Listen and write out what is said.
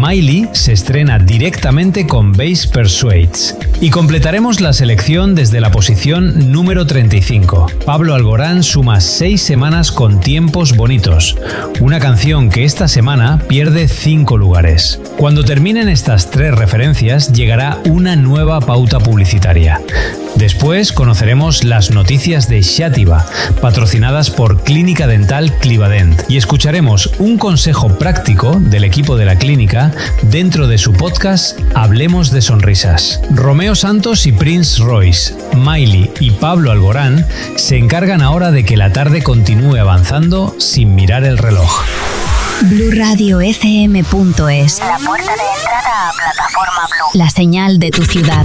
Miley se estrena directamente con Bass Persuades. Y completaremos la selección desde la posición número 35. Pablo Alborán suma 6 semanas con Tiempos Bonitos, una canción que esta semana pierde 5 lugares. Cuando terminen estas 3 referencias, llegará una nueva pauta publicitaria. Después conoceremos las noticias de Xàtiva, patrocinadas por Clínica Dental Clivadent, y escucharemos un consejo práctico del equipo de la clínica dentro de su podcast Hablemos de Sonrisas. Romeo Santos y Prince Royce, Miley y Pablo Alborán se encargan ahora de que la tarde continúe avanzando sin mirar el reloj. BluRadiofm.es, la puerta de entrada a Plataforma Blue. La señal de tu ciudad.